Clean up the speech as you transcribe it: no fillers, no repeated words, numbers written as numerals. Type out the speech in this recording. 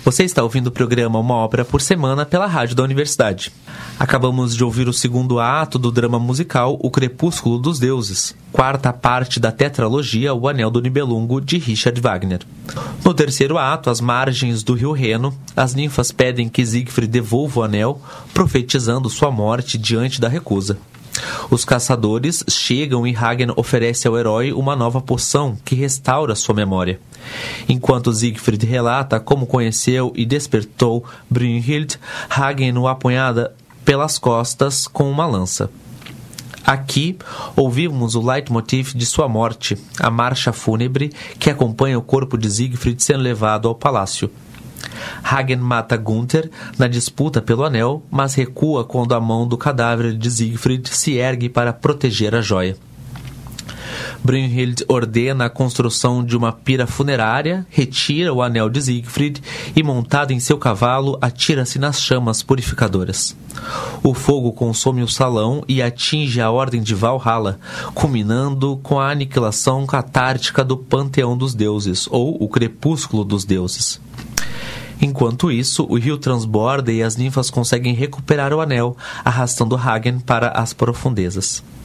Você está ouvindo o programa Uma Ópera por Semana pela Rádio da Universidade. Acabamos de ouvir o segundo ato do drama musical O Crepúsculo dos Deuses, quarta parte da tetralogia O Anel do Nibelungo, de Richard Wagner. No terceiro ato, às margens do rio Reno, as ninfas pedem que Siegfried devolva o anel, profetizando sua morte diante da recusa. Os caçadores chegam e Hagen oferece ao herói uma nova poção que restaura sua memória. Enquanto Siegfried relata como conheceu e despertou Brynhild, Hagen o apunhala pelas costas com uma lança. Aqui, ouvimos o leitmotiv de sua morte, a marcha fúnebre que acompanha o corpo de Siegfried sendo levado ao palácio. Hagen mata Gunther na disputa pelo anel, mas recua quando a mão do cadáver de Siegfried se ergue para proteger a joia. Brynhild ordena a construção de uma pira funerária, retira o anel de Siegfried e, montado em seu cavalo, atira-se nas chamas purificadoras. O fogo consome o salão e atinge a ordem de Valhalla, culminando com a aniquilação catártica do Panteão dos Deuses, ou o Crepúsculo dos Deuses. Enquanto isso, o rio transborda e as ninfas conseguem recuperar o anel, arrastando Hagen para as profundezas.